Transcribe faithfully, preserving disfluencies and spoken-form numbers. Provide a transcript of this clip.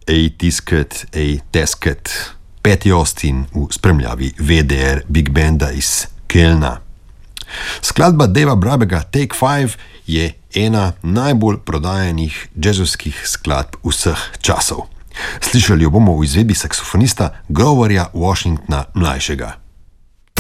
Ej tiskat, ej teskat. Patty Austin v spremljavi V D R Big Banda iz Kölna. Skladba Davea Brabega Take Five je ena najbolj prodajanih jazzovskih skladb vseh časov. Slišali jo bomo v izvedbi saksofonista Groverja Washingtona mlajšega.